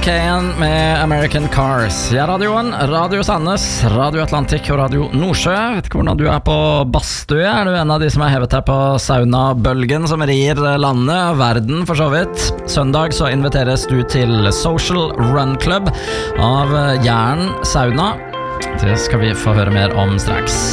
Kane med American Cars. Jeg er radioen, Radio Sandnes, Radio Atlantic og Radio Nordsjø. Vet ikke hvordan du er på badstue. Er du en av de som har hevet deg på saunabølgen som rir landet, verden for så vidt? Søndag så inviteres du til Social Run Club av Jern Sauna. Det skal vi få høre mer om straks.